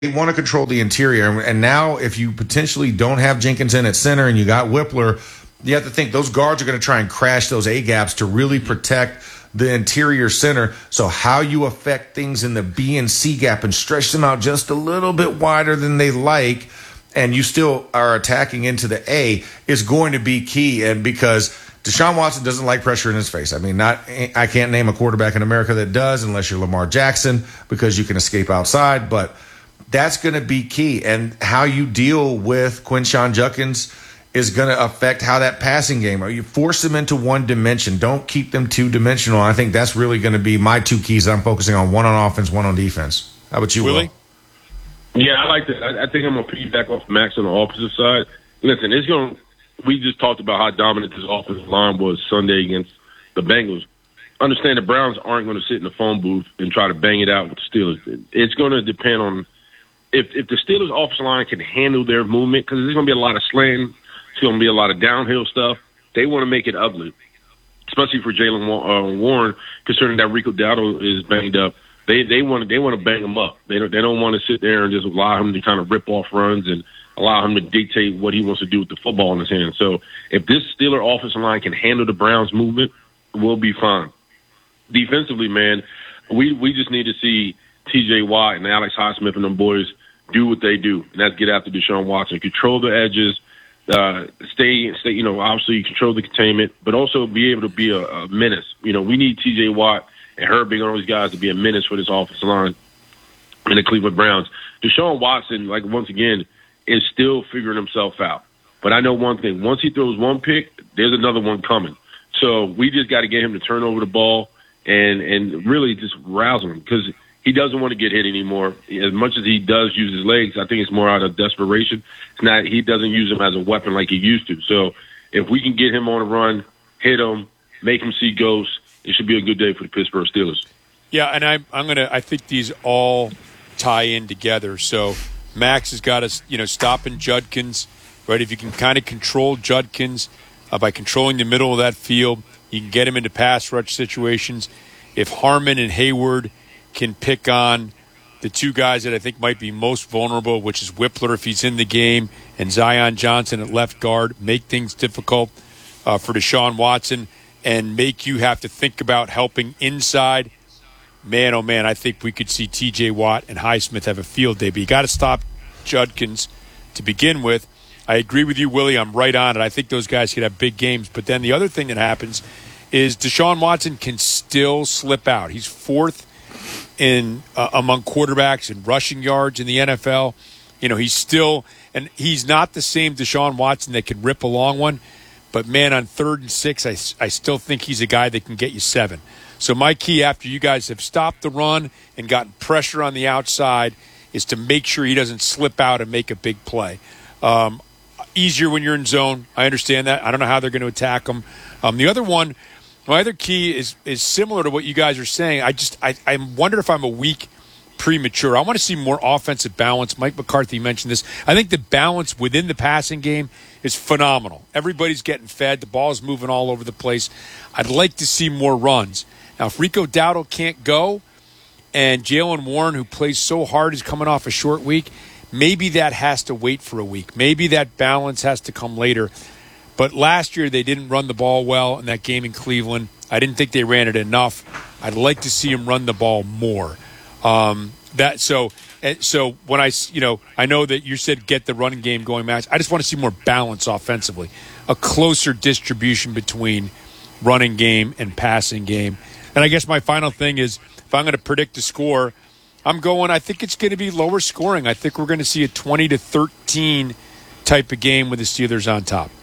want to control the interior. And now if you potentially don't have Jenkins in at center and you got Whippler, you have to think those guards are going to try and crash those A gaps to really protect the interior center. So how you affect things in the B and C gap and stretch them out just a little bit wider than they like, and you still are attacking into the A, is going to be key. And because Deshaun Watson doesn't like pressure in his face. I mean, I can't name a quarterback in America that does unless you're Lamar Jackson, because you can escape outside. But that's going to be key. And how you deal with Quinshon Judkins is going to affect how that passing game, or you force them into one dimension. Don't keep them two-dimensional. I think that's really going to be my two keys that I'm focusing on, one on offense, one on defense. How about you, Willie? Will? Yeah, I like that. I think I'm going to piggyback off Max on the offensive side. Listen, we just talked about how dominant this offensive line was Sunday against the Bengals. Understand the Browns aren't going to sit in the phone booth and try to bang it out with the Steelers. It's going to depend on if the Steelers' offensive line can handle their movement, because there's going to be a lot of slaying. It's going to be a lot of downhill stuff. They want to make it ugly, especially for Jaylen Warren, considering that Rico Dowdle is banged up. They want to bang him up. They don't want to sit there and just allow him to kind of rip off runs and allow him to dictate what he wants to do with the football in his hand. So if this Steeler offensive line can handle the Browns' movement, we'll be fine. Defensively, man, we just need to see T.J. Watt and Alex Highsmith and them boys do what they do, and that's get after Deshaun Watson. Control the edges. Stay. Obviously you control the containment, but also be able to be a menace. We need T.J. Watt and Herbig and all these guys to be a menace for this offensive line in the Cleveland Browns. Deshaun Watson, once again, is still figuring himself out. But I know one thing: once he throws one pick, there's another one coming. So we just got to get him to turn over the ball and really just rouse him, because he doesn't want to get hit anymore. As much as he does use his legs, I think it's more out of desperation. It's not. He doesn't use them as a weapon like he used to. So if we can get him on a run, hit him, make him see ghosts, it should be a good day for the Pittsburgh Steelers. Yeah, and I think these all tie in together. So Max has got us, stopping Judkins, right? If you can kind of control Judkins by controlling the middle of that field, you can get him into pass rush situations. If Harmon and Hayward can pick on the two guys that I think might be most vulnerable, which is Whippler if he's in the game, and Zion Johnson at left guard, make things difficult for Deshaun Watson and make you have to think about helping inside. Man, oh man, I think we could see T.J. Watt and Highsmith have a field day. But you got to stop Judkins to begin with. I agree with you, Willie. I'm right on it. I think those guys could have big games. But then the other thing that happens is Deshaun Watson can still slip out. He's fourth in among quarterbacks in rushing yards in the NFL. He's still, and he's not the same Deshaun Watson that can rip a long one. But, man, on 3rd and 6, I still think he's a guy that can get you 7. So my key after you guys have stopped the run and gotten pressure on the outside is to make sure he doesn't slip out and make a big play. Easier when you're in zone. I understand that. I don't know how they're going to attack him. The other one, my other key is similar to what you guys are saying. I wonder if I'm a week premature. I want to see more offensive balance. Mike McCarthy mentioned this. I think the balance within the passing game is phenomenal. Everybody's getting fed. The ball's moving all over the place. I'd like to see more runs. Now, if Rico Dowdle can't go and Jaylen Warren, who plays so hard, is coming off a short week, maybe that has to wait for a week. Maybe that balance has to come later. But last year they didn't run the ball well in that game in Cleveland. I didn't think they ran it enough. I'd like to see him run the ball more. So when I know that you said get the running game going, Max. I just want to see more balance offensively, a closer distribution between running game and passing game. And I guess my final thing is, if I'm going to predict a score, I think it's going to be lower scoring. I think we're going to see a 20-13 type of game with the Steelers on top.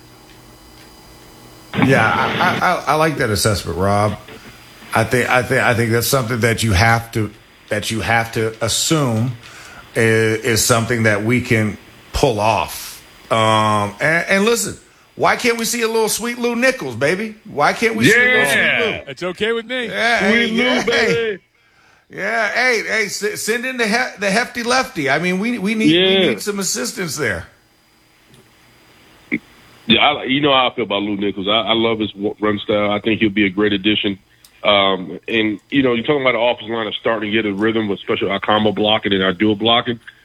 Yeah, I like that assessment, Rob. I think that's something that you have to assume is something that we can pull off. And listen, why can't we see a little Sweet Lou Nichols, baby? Why can't we see a little Sweet Lou? It's okay with me. Yeah, Sweet Lou, baby. Yeah, hey, send in the hefty lefty. I mean, we need some assistance there. Yeah, you know how I feel about Lou Nichols. I love his run style. I think he'll be a great addition. And, you're talking about the offensive line of starting to get a rhythm with special our combo blocking and our dual blocking.